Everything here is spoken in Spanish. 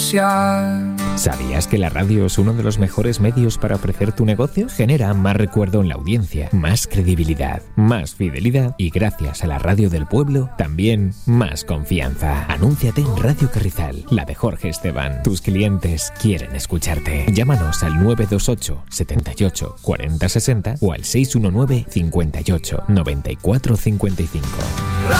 apreciar. ¿Sabías que la radio es uno de los mejores medios para ofrecer tu negocio? Genera más recuerdo en la audiencia, más credibilidad, más fidelidad y gracias a la radio del pueblo, también más confianza. Anúnciate en Radio Carrizal, la de Jorge Esteban. Tus clientes quieren escucharte. Llámanos al 928 78 40 60 o al 619 58 94 55.